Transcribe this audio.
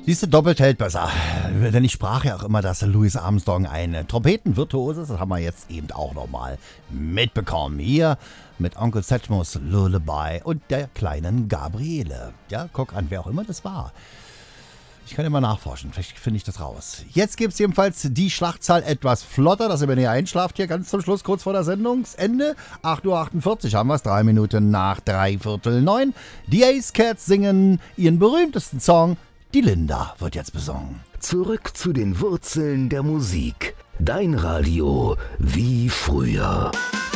Siehst du, doppelt hält besser. Denn ich sprach ja auch immer, dass Louis Armstrong ein Trompetenvirtuose ist. Das haben wir jetzt eben auch nochmal mitbekommen. Hier mit Onkel Sedgmos Lullaby und der kleinen Gabriele. Ja, guck an, wer auch immer das war. Ich kann immer nachforschen, vielleicht finde ich das raus. Jetzt gibt es jedenfalls die Schlachtzahl etwas flotter, dass ihr, wenn ihr einschlaft, hier ganz zum Schluss, kurz vor der Sendungsende. 8:48 Uhr haben wir es, 3 Minuten nach 8:45. Die Ace Cats singen ihren berühmtesten Song, Die Linda wird jetzt besungen. Zurück zu den Wurzeln der Musik. Dein Radio wie früher.